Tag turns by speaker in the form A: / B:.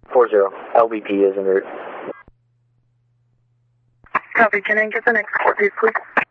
A: 40. LBP is en route.
B: Copy. Can I get the next 4, please?